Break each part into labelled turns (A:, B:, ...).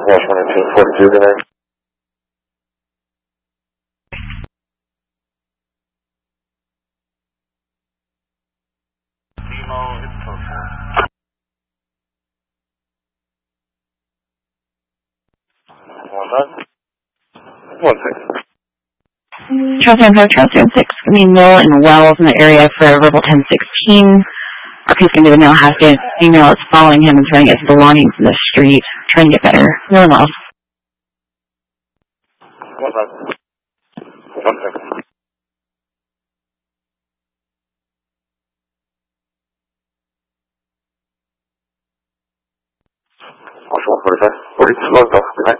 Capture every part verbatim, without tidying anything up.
A: Wash one eighteen forty-two, good night. One nine. One six.
B: Charles five, Charles six, I mean, Mill and Wells in the area for Rebel ten sixteen. Our piece going to the Mill Haskett. Female is following him and trying to get his belongings in the street, trying to get better. No one else.
A: One nine. One six. Wash one forty-five. forty-two, logged off, good night.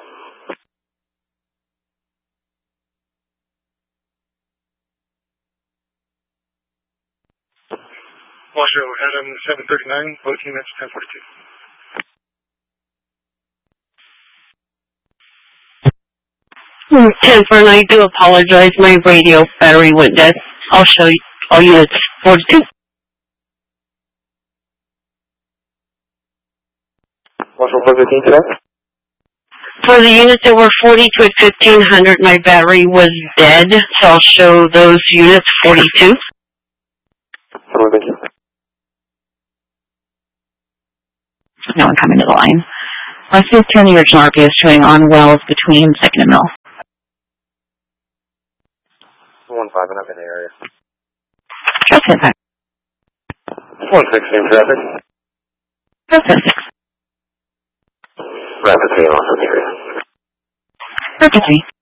C: Washoe, Adam seven thirty-nine, fourteen minutes, ten forty-two.
D: ten four, and I do apologize. My radio battery went dead. I'll show you all units forty-two.
A: Wash one fifteen today?
D: For the units that were forty-two at fifteen hundred, my battery was dead, so I'll show those units forty-two.
A: Hello, thank you.
B: No one coming to the line. Let's just turn the original R P S showing on Wells between second and Mill.
A: One five and up in the area.
B: Just hit back.
A: One six, same traffic.
B: Just hit six.
A: Rapid tail off in the area.
B: Perfectly.